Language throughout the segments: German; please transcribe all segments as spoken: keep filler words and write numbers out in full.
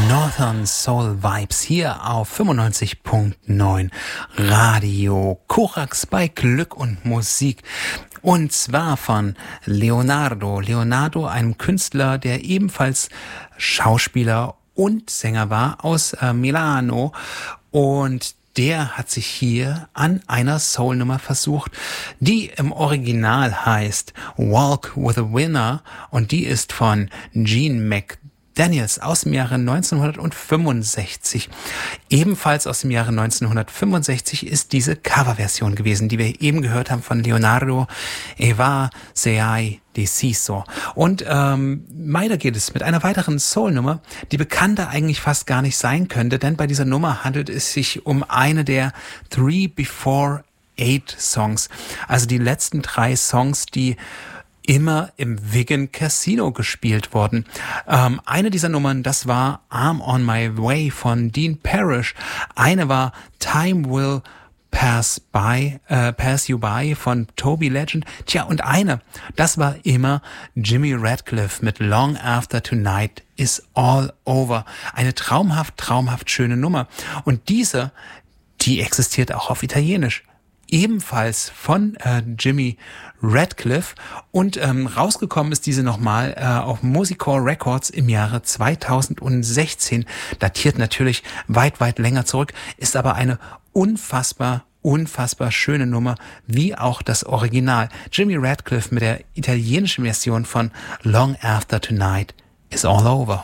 Northern Soul Vibes hier auf fünfundneunzig Komma neun Radio Korax bei Glück und Musik. Und zwar von Leonardo. Leonardo, einem Künstler, der ebenfalls Schauspieler und Sänger war aus äh, Milano. Und der hat sich hier an einer Soul-Nummer versucht, die im Original heißt Walk with a Winner, und die ist von Gene McDaniels aus dem Jahre neunzehnhundertfünfundsechzig. Ebenfalls aus dem Jahre neunzehnhundertfünfundsechzig ist diese Coverversion gewesen, die wir eben gehört haben von Leonardo. Eva se hai deciso. Und ähm, weiter geht es mit einer weiteren Soul-Nummer, die bekannter eigentlich fast gar nicht sein könnte, denn bei dieser Nummer handelt es sich um eine der Three Before Eight Songs, also die letzten drei Songs, die immer im Wigan Casino gespielt wurden. Ähm, eine dieser Nummern, das war I'm on My Way von Dean Parrish. Eine war Time Will Pass By, äh, Pass You By von Toby Legend. Tja, und eine, das war immer Jimmy Radcliffe mit Long After Tonight Is All Over. Eine traumhaft, traumhaft schöne Nummer. Und diese, die existiert auch auf Italienisch. Ebenfalls von äh, Jimmy Radcliffe, und ähm, rausgekommen ist diese nochmal äh, auf Musical Records im Jahre zweitausendsechzehn, datiert natürlich weit, weit länger zurück, ist aber eine unfassbar, unfassbar schöne Nummer, wie auch das Original. Jimmy Radcliffe mit der italienischen Version von Long After Tonight Is All Over.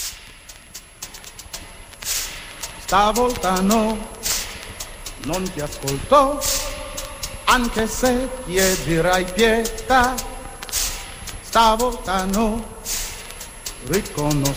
Stavolta no, non ti ascolto, anche se chiederai pietà. Stavolta no, riconosco